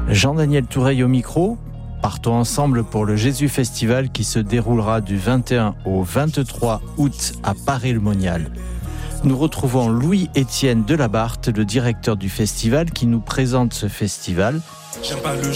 Jean-Daniel Toureille au micro. Partons ensemble pour le Jésus Festival qui se déroulera du 21 au 23 août à Paray-le-Monial. Nous retrouvons Louis-Étienne Delabarthe, le directeur du festival, qui nous présente ce festival.